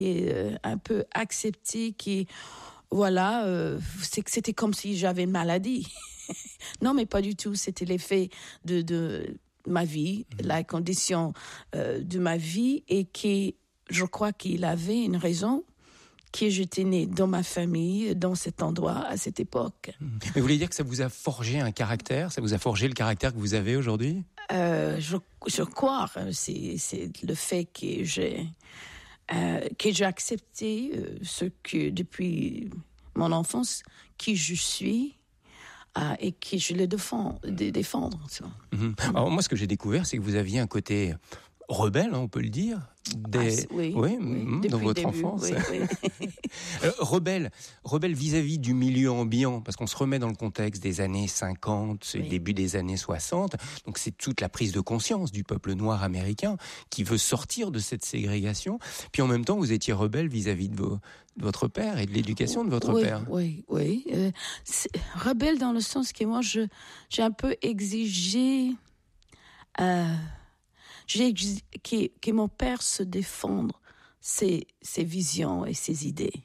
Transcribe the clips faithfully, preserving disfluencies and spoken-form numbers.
et euh, un peu accepté qui, voilà, euh, c'est que c'était comme si j'avais une maladie. Non, mais pas du tout. C'était l'effet de, de ma vie, mmh. la condition euh, de ma vie, et qui, je crois qu'il avait une raison, que j'étais née dans ma famille, dans cet endroit, à cette époque. Mmh. Mais vous voulez dire que ça vous a forgé un caractère ? Ça vous a forgé le caractère que vous avez aujourd'hui ? euh, je, je crois. C'est, c'est le fait que j'ai, euh, que j'ai accepté euh, ce que, depuis mon enfance, qui je suis, euh, et que je le défends, de défendre. Mmh. Alors moi, ce que j'ai découvert, c'est que vous aviez un côté rebelle, hein, on peut le dire. Des... Ah, oui, oui, oui, dans votre début, enfance. Oui, oui. euh, rebelle, rebelle vis-à-vis du milieu ambiant, parce qu'on se remet dans le contexte des années cinquante, oui. début des années soixante. Donc c'est toute la prise de conscience du peuple noir américain qui veut sortir de cette ségrégation. Puis en même temps, vous étiez rebelle vis-à-vis de, vos, de votre père et de l'éducation de votre oui, père. Oui, oui. Euh, rebelle dans le sens que moi, je, j'ai un peu exigé... Euh, J'ai que, que mon père se défende ses, ses visions et ses idées.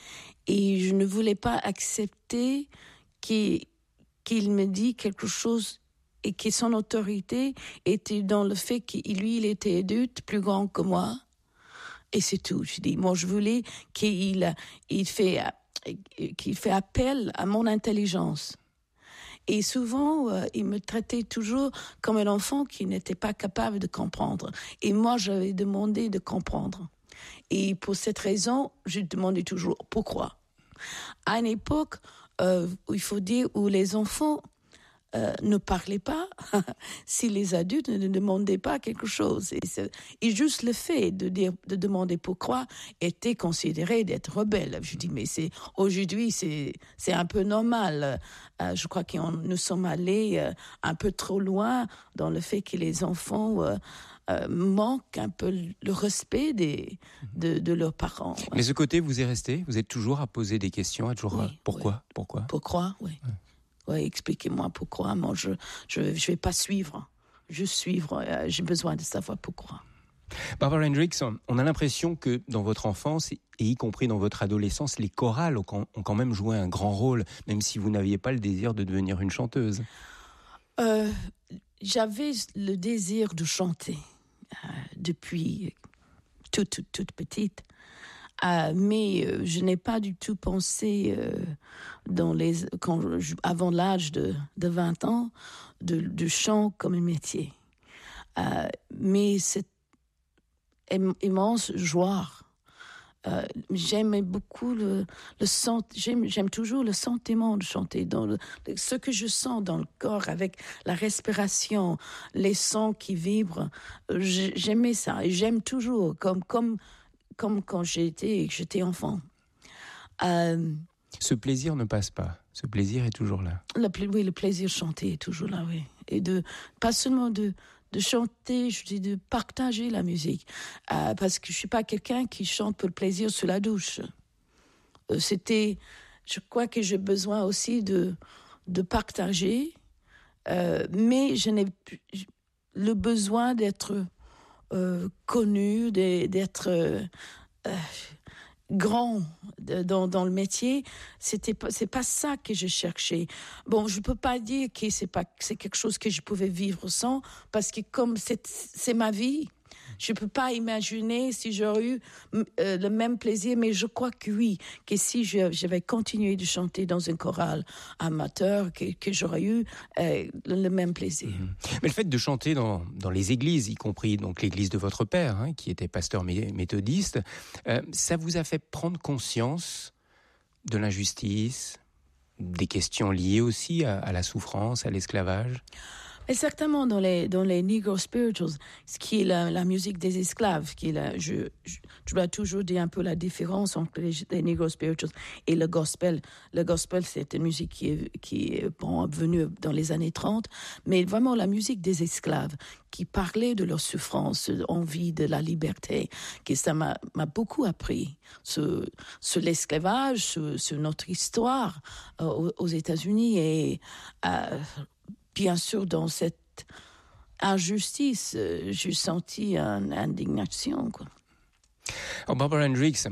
Et je ne voulais pas accepter qu'il, qu'il me dise quelque chose et que son autorité était dans le fait que lui, il était adulte, plus grand que moi. Et c'est tout. Je dis, moi, je voulais qu'il il fait, qu'il fait appel à mon intelligence. Et souvent, euh, il me traitait toujours comme un enfant qui n'était pas capable de comprendre. Et moi, j'avais demandé de comprendre. Et pour cette raison, je demandais toujours pourquoi. À une époque, euh, il faut dire, où les enfants euh, ne parlaient pas, si les adultes ne demandaient pas quelque chose. Et, et juste le fait de, dire, de demander pourquoi était considéré d'être rebelle. Je dis, mais c'est, aujourd'hui, c'est, c'est un peu normal. Euh, je crois que nous sommes allés euh, un peu trop loin dans le fait que les enfants euh, euh, manquent un peu le respect des, de, de leurs parents. Mais ce côté vous est resté ? Vous êtes toujours à poser des questions, à toujours... Oui, euh, pourquoi, oui. pourquoi Pourquoi, oui. Ouais. Oui, expliquez-moi pourquoi. Moi, je je je vais pas suivre. Juste suivre. Euh, j'ai besoin de savoir pourquoi. Barbara Hendricks, on a l'impression que dans votre enfance, et y compris dans votre adolescence, les chorales ont quand même joué un grand rôle, même si vous n'aviez pas le désir de devenir une chanteuse. Euh, j'avais le désir de chanter euh, depuis toute, toute, toute petite. Euh, mais euh, je n'ai pas du tout pensé, euh, dans les, quand je, avant l'âge de, de vingt ans, de, de chant comme un métier. Euh, mais c'est im- immense joie. Euh, j'aime beaucoup le, le sent, j'aime, j'aime toujours le sentiment de chanter, dans le, ce que je sens dans le corps avec la respiration, les sons qui vibrent. J'aimais ça et j'aime toujours, comme, comme, comme quand j'étais, j'étais enfant. Euh, Ce plaisir ne passe pas. Ce plaisir est toujours là. Le, oui, le plaisir de chanter est toujours là, oui. Et de, pas seulement de, de chanter, je dis de partager la musique. Euh, parce que je suis pas quelqu'un qui chante pour le plaisir sous la douche. Euh, c'était, je crois que j'ai besoin aussi de, de partager, euh, mais je n'ai plus le besoin d'être euh, connu, d'être euh, euh, grand dans, dans le métier. C'était pas, c'est pas ça que je cherchais. Bon, je peux pas dire que c'est pas, c'est quelque chose que je pouvais vivre sans, parce que comme c'est, c'est ma vie, je peux pas imaginer si j'aurais eu euh, le même plaisir, mais je crois que oui, que si je, j'avais continué de chanter dans un choral amateur, que, que j'aurais eu euh, le même plaisir. Mmh. Mais le fait de chanter dans, dans les églises, y compris donc l'église de votre père, hein, qui était pasteur méthodiste, euh, ça vous a fait prendre conscience de l'injustice, des questions liées aussi à, à la souffrance, à l'esclavage? Et certainement dans les, dans les Negro Spirituals, ce qui est la, la musique des esclaves, qui est la, je, je, je dois toujours dire un peu la différence entre les, les Negro Spirituals et le gospel. Le gospel, c'est une musique qui est, qui est bon, venue dans les années trente, mais vraiment la musique des esclaves, qui parlait de leur souffrance, envie de la liberté, que ça m'a, m'a beaucoup appris sur, sur l'esclavage, sur, sur notre histoire euh, aux, aux États-Unis et euh, bien sûr, dans cette injustice, euh, j'ai senti une indignation, quoi. Alors Barbara Hendricks,